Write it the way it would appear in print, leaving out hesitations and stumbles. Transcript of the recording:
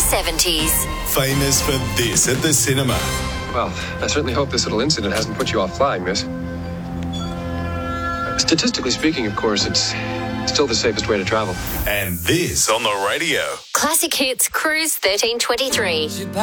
70s. Famous for this at the cinema. Well, I certainly hope this little incident hasn't put you off flying, miss. Statistically speaking, of course, it's still the safest way to travel. And this on the radio. Classic Hits Cruise 1323.